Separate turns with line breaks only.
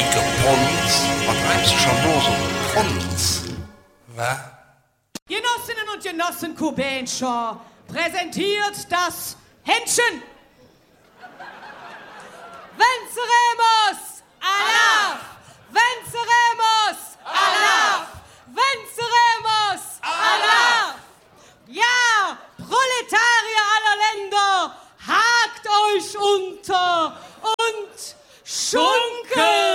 Gepons? Was treibst du schon bloß um Pons? Was?
Genossinnen und Genossen Kubenscher präsentiert das Händchen. Venceremos! Allah! Venceremos! Allah! Venceremos! Allah! Ja, Proletarier aller Länder, hakt euch unter und schunkelt!